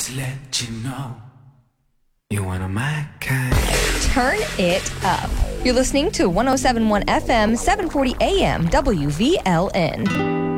to let you know you're one of my kind. Turn it up. You're listening to 107.1 FM, 740 AM, WVLN.